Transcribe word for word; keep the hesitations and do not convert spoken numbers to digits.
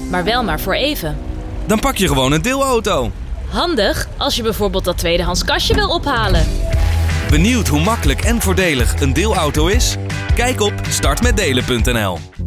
maar wel maar voor even. Dan pak je gewoon een deelauto. Handig als je bijvoorbeeld dat tweedehands kastje wil ophalen. Benieuwd hoe makkelijk en voordelig een deelauto is? Kijk op start met delen punt n l.